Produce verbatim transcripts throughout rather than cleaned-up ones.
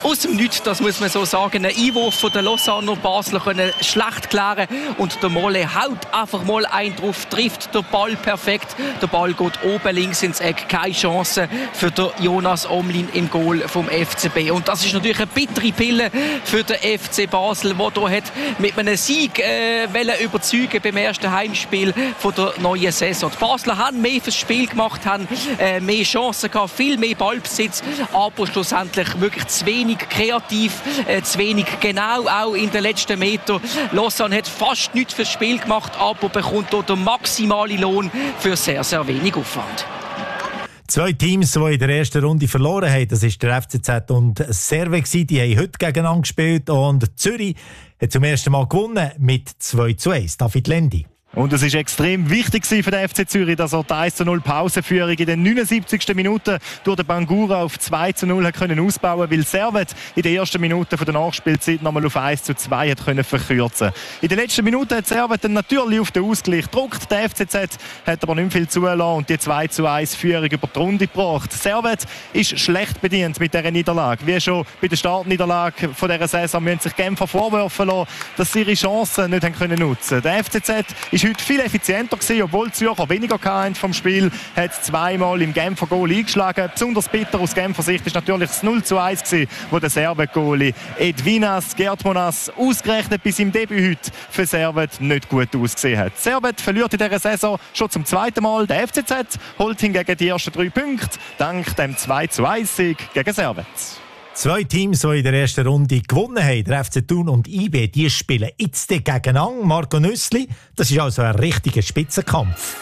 Aus dem Nichts, das muss man so sagen, ein Einwurf von der Lausanne Basler können schlecht klären und der Molle haut einfach mal einen drauf, trifft den Ball perfekt. Der Ball geht oben links ins Eck, keine Chance für den Jonas Omlin im Goal vom F C B. Und das ist natürlich eine bittere Pille für den F C Basel, der hier hat mit einem Sieg äh, überzeugen beim ersten Heimspiel von der neuen Saison. Die Basler haben mehr fürs Spiel gemacht, haben äh, mehr Chancen gehabt, viel mehr Ballbesitz, aber schlussendlich wirklich zu wenig kreativ, äh, zu wenig genau auch in den letzten Metern. Lausanne hat fast nichts fürs Spiel gemacht, aber bekommt hier den maximalen Lohn für sehr, sehr wenig Aufwand. Zwei Teams, die in der ersten Runde verloren haben, das ist der F C Z und Serve. Die haben heute gegeneinander gespielt und Zürich hat zum ersten Mal gewonnen mit zwei zu eins. David Lendi. Und es war extrem wichtig für den F C Zürich, dass er die eins zu null Pausenführung in den neunundsiebzigsten Minute durch den Bangura auf zwei zu null hat können ausbauen, weil Servet in den ersten Minuten der Nachspielzeit nochmal auf eins zu zwei hat können verkürzen. In den letzten Minuten hat Servet dann natürlich auf den Ausgleich gedruckt. Der F C Z hat aber nicht viel zulassen und die zwei zu eins Führung über die Runde gebracht. Servet ist schlecht bedient mit dieser Niederlage. Wie schon bei der Startniederlage von dieser Saison müssen sich Genfer vorwerfen lassen, dass sie ihre Chancen nicht haben können nutzen. Der F C Z ist heute viel effizienter gewesen, obwohl die Zürcher weniger hatten vom Spiel, hat zweimal im Genfer Goal eingeschlagen. Besonders bitter aus Genfer Sicht ist natürlich das null zu eins gewesen, wo der Servet-Goalie Edvinas Gertmonas ausgerechnet bis im Debüt heute für Servet nicht gut ausgesehen hat. Servet verliert in dieser Saison schon zum zweiten Mal. Der F C Z holt hingegen die ersten drei Punkte dank dem zwei zu eins Sieg gegen Servet. Zwei Teams, die in der ersten Runde gewonnen haben, der F C Thun und I B, die spielen jetzt gegeneinander. Marco Nüssli, das ist also ein richtiger Spitzenkampf.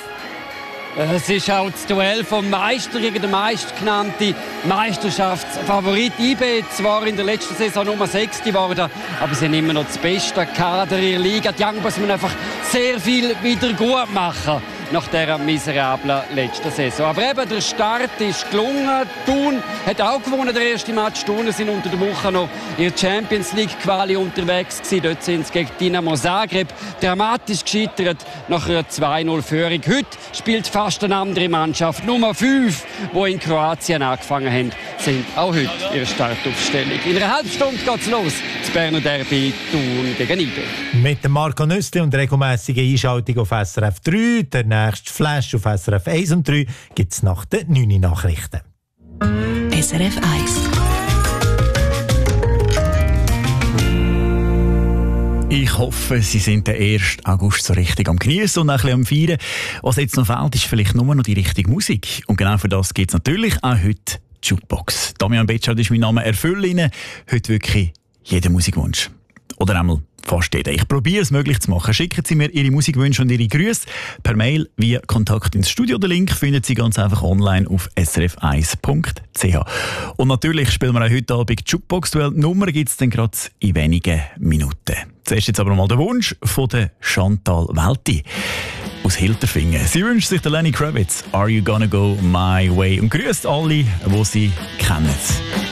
Es ist auch das Duell vom Meister gegen den meistgenannten Meisterschaftsfavorit. I B zwar in der letzten Saison Nummer sechs geworden, aber sie haben immer noch das beste Kader in der Liga. Die Young Boys müssen einfach sehr viel wieder gut machen nach dieser miserablen letzten Saison. Aber eben, der Start ist gelungen. Thun hat auch gewonnen, der erste Match. Thun sind unter der Woche noch in der Champions League Quali unterwegs gewesen. Dort sind sie gegen Dinamo Zagreb dramatisch gescheitert nach einer zwei null Führung. Heute spielt fast eine andere Mannschaft. Nummer fünf, die in Kroatien angefangen haben, sind auch heute ihre Startaufstellung. In einer halben Stunde geht es los. Das Berner Derby Thun gegen I B. Mit dem Marco Nüssli und regelmäßigen Einschaltung auf S R F drei. Der nächste Flash auf S R F eins und drei gibt es nach den neun Nachrichten. S R F eins. Ich hoffe, Sie sind den ersten August so richtig am Genießen und ein bisschen am Feiern. Was jetzt noch fehlt, ist vielleicht nur noch die richtige Musik. Und genau für das gibt es natürlich auch heute Jukebox. Damian Betschart ist mein Name. Erfülle Ihnen heute wirklich jeden Musikwunsch. Oder einmal fast jeden. Ich probiere es möglich zu machen. Schicken Sie mir Ihre Musikwünsche und Ihre Grüße per Mail via Kontakt ins Studio. Den Link finden Sie ganz einfach online auf s r f eins punkt c h. Und natürlich spielen wir auch heute Abend Jukebox. Die Nummer gibt es dann gerade in wenigen Minuten. Zuerst jetzt aber mal der Wunsch von der Chantal Welti aus Hilterfingen. Sie wünscht sich der Lenny Kravitz «Are You Gonna Go My Way» und grüßt alle, die sie kennen.